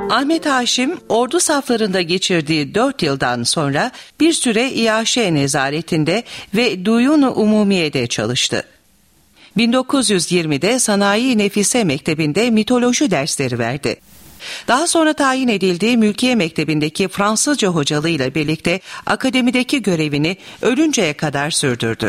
Ahmet Haşim, ordu saflarında geçirdiği 4 yıldan sonra bir süre İAŞ nezaretinde ve Duyun-u Umumiye'de çalıştı. 1920'de Sanayi Nefise Mektebi'nde mitoloji dersleri verdi. Daha sonra tayin edildiği Mülkiye Mektebi'ndeki Fransızca hocalığıyla birlikte akademideki görevini ölünceye kadar sürdürdü.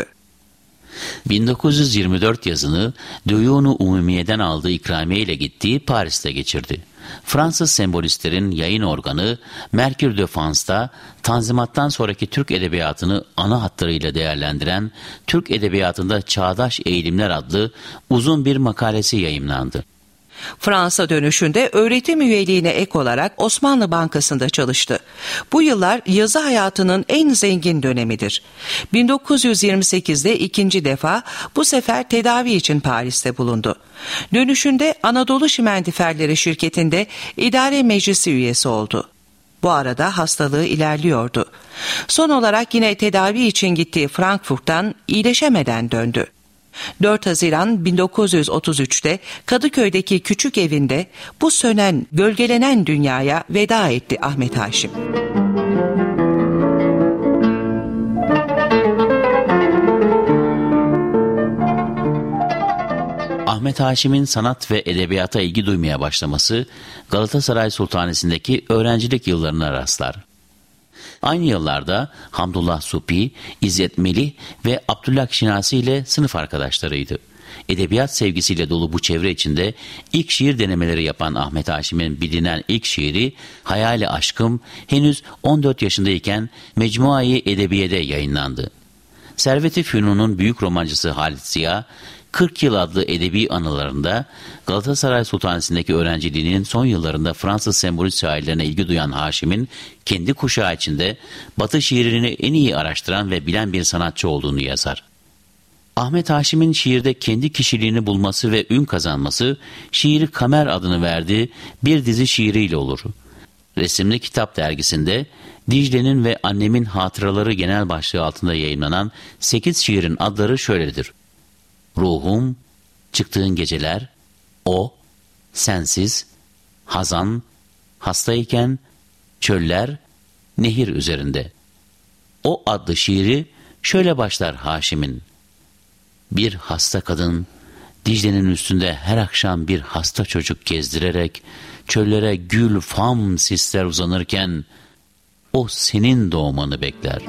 1924 yazını Duyun-u Umumiye'den aldığı ikramiye ile gittiği Paris'te geçirdi. Fransız sembolistlerin yayın organı Mercure de France'da Tanzimat'tan sonraki Türk edebiyatını ana hatlarıyla değerlendiren Türk Edebiyatı'nda Çağdaş Eğilimler adlı uzun bir makalesi yayımlandı. Fransa dönüşünde öğretim üyeliğine ek olarak Osmanlı Bankası'nda çalıştı. Bu yıllar yazı hayatının en zengin dönemidir. 1928'de ikinci defa bu sefer tedavi için Paris'te bulundu. Dönüşünde Anadolu Şimendiferleri şirketinde idare meclisi üyesi oldu. Bu arada hastalığı ilerliyordu. Son olarak yine tedavi için gittiği Frankfurt'tan iyileşemeden döndü. 4 Haziran 1933'te Kadıköy'deki küçük evinde bu sönen, gölgelenen dünyaya veda etti Ahmet Haşim. Ahmet Haşim'in sanat ve edebiyata ilgi duymaya başlaması Galatasaray Sultanesi'ndeki öğrencilik yıllarına rastlar. Aynı yıllarda Hamdullah Supi, İzzet Melih ve Abdullah Şinasi ile sınıf arkadaşlarıydı. Edebiyat sevgisiyle dolu bu çevre içinde ilk şiir denemeleri yapan Ahmet Haşim'in bilinen ilk şiiri Hayali Aşkım henüz 14 yaşındayken Mecmua-i Edebiye'de yayınlandı. Servet-i Fünun'un büyük romancısı Halit Ziya, 40 yıl adlı edebi anılarında Galatasaray Sultanesi'ndeki öğrenciliğinin son yıllarında Fransız sembolist şairlerine ilgi duyan Haşim'in kendi kuşağı içinde Batı şiirini en iyi araştıran ve bilen bir sanatçı olduğunu yazar. Ahmet Haşim'in şiirde kendi kişiliğini bulması ve ün kazanması şiiri Kamer adını verdiği bir dizi şiiriyle olur. Resimli Kitap dergisinde Dicle'nin ve Annemin Hatıraları genel başlığı altında yayınlanan 8 şiirin adları şöyledir: Ruhum, Çıktığın Geceler, O, Sensiz, Hazan, Hastayken, Çöller, Nehir Üzerinde. O adlı şiiri şöyle başlar Haşim'in: Bir hasta kadın, Dicle'nin üstünde her akşam bir hasta çocuk gezdirerek, çöllere gül, fam, sisler uzanırken, o senin doğmanı bekler.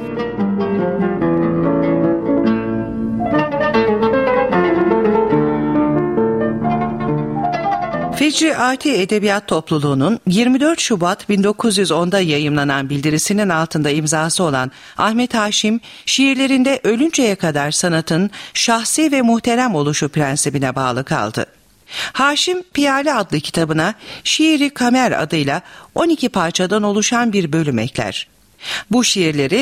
Fecri Ati Edebiyat Topluluğu'nun 24 Şubat 1910'da yayımlanan bildirisinin altında imzası olan Ahmet Haşim, şiirlerinde ölünceye kadar sanatın şahsi ve muhterem oluşu prensibine bağlı kaldı. Haşim, Piyale adlı kitabına Şiiri Kamer adıyla 12 parçadan oluşan bir bölüm ekler. Bu şiirleri